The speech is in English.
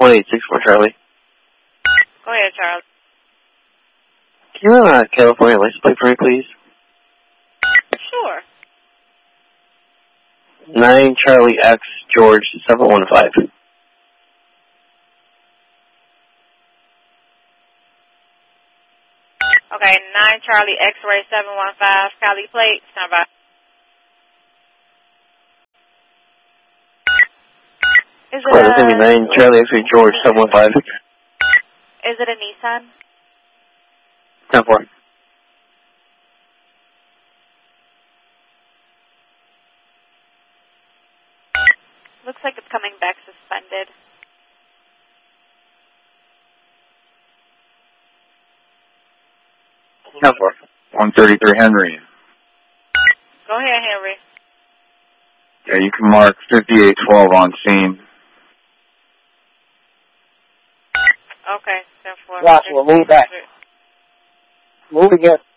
1864 Charlie. Go ahead, Charlie. Can you run a California license plate for me, please? Sure. 9 Charlie X George 715. Okay, 9 Charlie X-ray 715 Cali plate. Stand by. Is it It's going to be 9 Charlie X-ray George 715. Is it a Nissan? 10-4. Looks like it's coming back suspended. Now for 133 Henry. Go ahead, Henry. Yeah, you can mark 5812 on scene. Okay, 10-4. Joshua, move back. Move again.